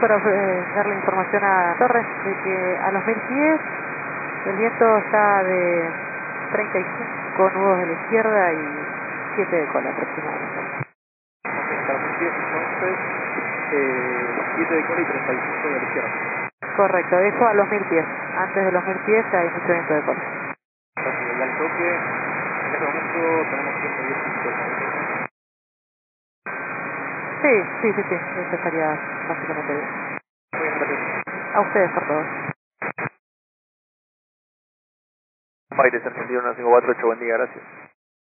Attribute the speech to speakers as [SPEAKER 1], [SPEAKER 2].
[SPEAKER 1] para darle información a Torres de que a los 1000 pies el viento está de 35 nudos de la izquierda y 7 de cola aproximadamente.
[SPEAKER 2] Hasta los 1000 pies entonces, 7 de cola y 35 de la izquierda.
[SPEAKER 1] Correcto, eso a los 1000 pies. Antes de los 1000 pies hay mucho viento de cola.
[SPEAKER 2] Entonces, y al toque, en este momento tenemos 110 pies.
[SPEAKER 1] Sí, eso estaría básicamente bien.
[SPEAKER 2] Muy bien, gracias.
[SPEAKER 1] A ustedes por todo.
[SPEAKER 2] Aires Argentino 1548, buen día, gracias.